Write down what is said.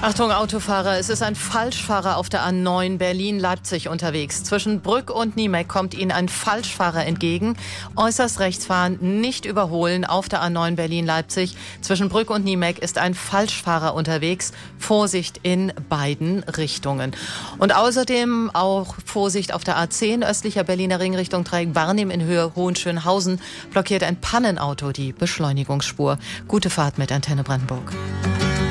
Achtung Autofahrer, es ist ein Falschfahrer auf der A9 Berlin-Leipzig unterwegs. Zwischen Brück und Niemek kommt Ihnen ein Falschfahrer entgegen. Äußerst rechts fahren, nicht überholen auf der A9 Berlin-Leipzig. Zwischen Brück und Niemek ist ein Falschfahrer unterwegs. Vorsicht in beiden Richtungen. Und außerdem auch Vorsicht auf der A10 östlicher Berliner Ring Richtung Dreieck-Barnim in Höhe Hohenschönhausen blockiert ein Pannenauto die Beschleunigungsspur. Gute Fahrt mit Antenne Brandenburg.